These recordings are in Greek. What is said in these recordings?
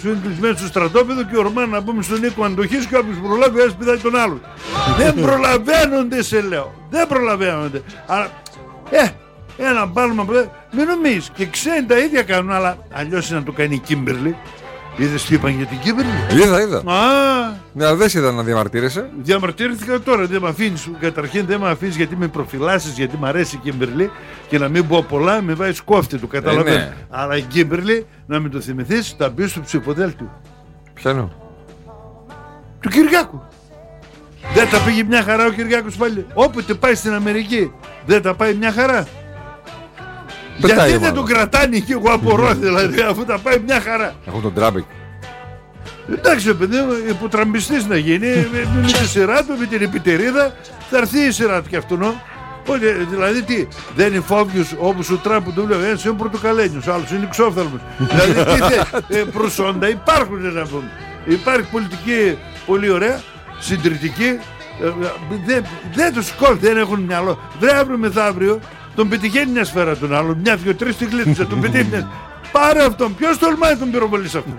που είναι κλεισμένοι στο στρατόπεδο και ορμάνε να πούμε στον Νίκο αντοχής και όποιος προλάβει ας πηδάει τον άλλον. Δεν προλαβαίνονται, σε λέω. Δεν προλαβαίνονται. Αλλά, ένα μπάλμα, μην νομίζεις. Και ξένοι τα ίδια κάνουν, αλλά αλλιώς είναι να το κάνει η Κίμπερλι. Είδες τι είπαν για την Κίμπερλι? Είδα. Ναι, αλλά δεν είδα να διαμαρτύρεσαι. Διαμαρτύρηθηκα τώρα, δεν με αφήνεις. Καταρχήν δεν με αφήνεις γιατί με προφυλάσσεις, γιατί μου αρέσει η Κίμπερλι. Και να μην πω πολλά, με βάζεις κόφτη του, καταλαβαίνω. Ναι. Αλλά η Κίμπερλι, να μην το θυμηθείς, θα μπει στο ψηφοδέλτιο. Ποιανού? Του Κυριάκου. Δεν τα πήγε μια χαρά ο Κυριάκος πάλι? Όποτε πάει στην Αμερική, δεν τα πάει μια χαρά? Πετάει, γιατί δεν τον κρατάνε εκεί, εγώ απορώ δηλαδή, αφού τα πάει μια χαρά. Έχω τον Τράμπεκ. Εντάξει παιδί μου, υποτραμπιστής να γίνει, με τη σειρά του, με την επιτερίδα, θα έρθει η σειρά του κι αυτόν. Δηλαδή τι, δεν είναι φόβιος όπως ο Τραμπ που του λέει, ένας είναι πορτοκαλένιος, άλλος είναι ξόφθαλμος. Δηλαδή τι προσόντα υπάρχουν να πούμε. Υπάρχει πολιτική πολύ ωραία, συντηρητική, δεν τους σηκώνουν, δεν έχουν μυαλό. Βρε αύριο μεθαύριο, τον πετυχαίνει μια σφαίρα τον άλλον, μια, δυο, τρεις τη γλίτσα, τον πετύχει μια. Πάρε αυτόν, ποιος τολμάει τον πυροβολήσει αυτόν?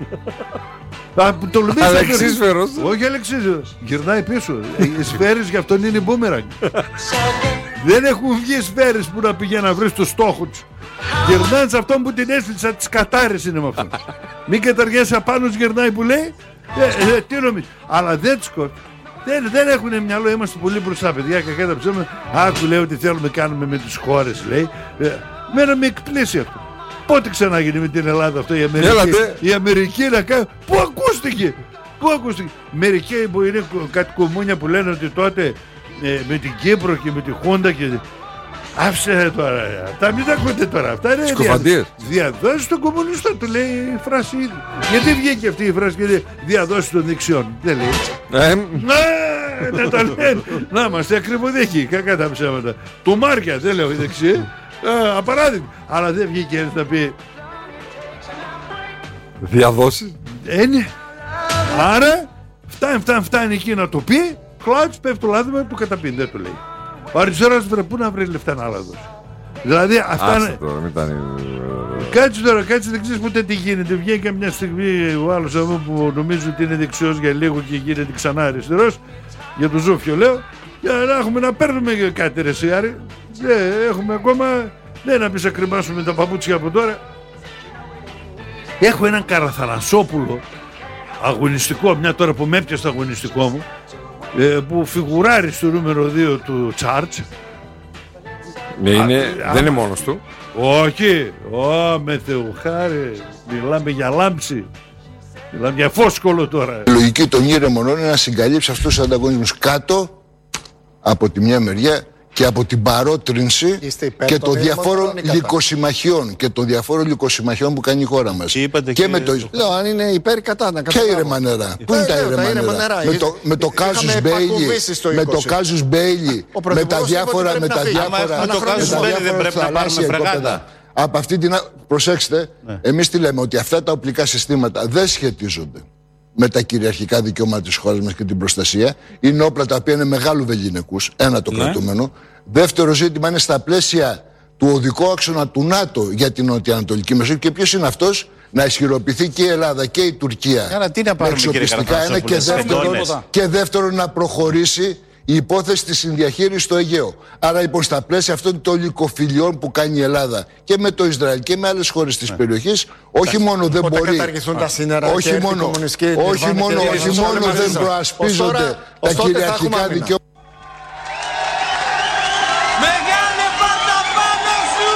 Αλεξίσφαιρος. Όχι αλεξίσφαιρος, γυρνάει πίσω. Οι σφαίρες για αυτόν είναι μπούμεραγκ. Δεν έχουν βγει σφαίρες που να πηγαίνει να βρει το στόχο τους. Γυρνάνε σε αυτόν που την έστειλε, τις κατάρες είναι με αυτόν. Μην καταργέσαι απάνω, γυρνάει που λέει. Τι νομίζεις? Αλλά δεν τους κόβει. Δεν έχουν μυαλό, είμαστε πολύ μπροστά παιδιά, κακά τα ψέματα. Άκου λέει ότι θέλουμε κάνουμε με τις χώρες, λέει. Μένα με εκπλήσει αυτό. Πότε ξανάγινε με την Ελλάδα αυτό? Η Αμερική να κάνει. Πού ακούστηκε? Μερικοί που είναι κάτι κομμούνια που λένε ότι τότε με την Κύπρο και με τη Χούντα και... Άφησε τώρα, τα μην τα ακούτε τώρα. Αυτά είναι διαδόσεις των κομμουνιστών, του λέει η φράση ήδη. Γιατί βγήκε αυτή η φράση και λέει διαδόσεις των δεξιών? Δεν λέει. Να τα λένε. Να είμαστε ακριβοδίκοι, κακά τα ψέματα. Του Μάρκια, δεν λέω η δεξιή. Απαράδειγμα. Αλλά δεν βγήκε έτσι να πει διαδόσεις. Ναι. Άρα φτάνει εκεί να το πει. Κλάτς, πέφτει το λάδι του καταπίνει, δεν το λέει. Ο αριστερός πού να βρει λεφτά να άλλα δώσει? Δηλαδή αυτά είναι... Κάτσε τώρα, δεν ξέρεις ποτέ τι γίνεται. Βγαίνει και μια στιγμή ο άλλος εδώ που νομίζει ότι είναι δεξιός για λίγο και γίνεται ξανά αριστερός. Για το Ζούφιο λέω. Για να έχουμε να παίρνουμε κάτι ρε σιγάρι. Έχουμε ακόμα... Δεν να πεις να κρεμάσουμε τα παπούτσια από τώρα. Έχω έναν Καραθανασόπουλο αγωνιστικό, μια τώρα που με έπιασε το αγωνιστικό μου, που φιγουράρει στο νούμερο 2 του Τσάρτς. Δεν είναι μόνος του. Όχι, με Θεοχάρη, μιλάμε για λάμψη. Μιλάμε για φόσκολο τώρα. Η λογική των ήρεμων είναι να συγκαλύψει αυτούς τους ανταγωνισμούς κάτω από τη μια μεριά και από την παρότρινση και των διαφόρων λυκοσυμμαχιών και των διαφόρων λυκοσυμμαχιών που κάνει η χώρα μας. Και με το... Λέω αν είναι υπέρ κατά να ποια ήρεμα νερά? Πού είναι τα ήρεμα νερά? Με το Κάζους Μπέιλι, με το Κάζους Μπέιλι, με τα διάφορα θαλάσσια οικόπεδα. Από αυτή την... Προσέξτε, εμείς τι λέμε? Ότι αυτά τα οπλικά συστήματα δεν σχετίζονται με τα κυριαρχικά δικαιώματα της χώρας μας και την προστασία. Είναι όπλα τα οποία είναι μεγάλου βεληνικούς. Ένα το κρατούμενο. Δεύτερο ζήτημα είναι στα πλαίσια του οδικού άξονα του ΝΑΤΟ για την Νοτιοανατολική Μεσόγειο. Και ποιος είναι αυτός? Να ισχυροποιηθεί και η Ελλάδα και η Τουρκία εξοπλιστικά. Ένα και δεύτερον να προχωρήσει η υπόθεση της συνδιαχείρισης στο Αιγαίο. Άρα λοιπόν στα πλαίσια αυτών των λυκοφιλιών που κάνει η Ελλάδα και με το Ισραήλ και με άλλες χώρες της περιοχής, όχι μόνο δεν μπορεί, όχι μόνο δεν προασπίζονται τα κυριαρχικά δικαιώματα. Μεγάλε πάντα πάνω σου!